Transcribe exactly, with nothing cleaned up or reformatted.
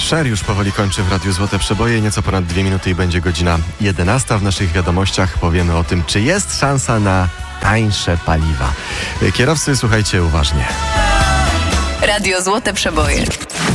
Sher już powoli kończy w Radiu Złote Przeboje. Nieco ponad dwie minuty i będzie godzina jedenasta. W naszych wiadomościach powiemy o tym, czy jest szansa na tańsze paliwa. Kierowcy, słuchajcie uważnie. Radio Złote Przeboje.